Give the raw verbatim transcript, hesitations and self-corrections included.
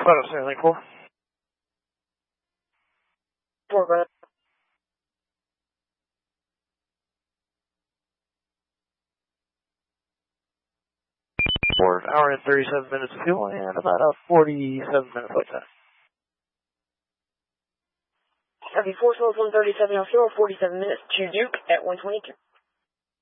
Photo, sir, like four. Four, go ahead. For an hour and thirty-seven minutes of fuel and about a forty-seven minute flight time. Copy four, Souls one thirty-seven on fuel, forty-seven minutes to Duke at one twenty-two.